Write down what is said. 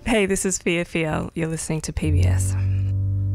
Hey, this is Fia Fiel. You're listening to PBS.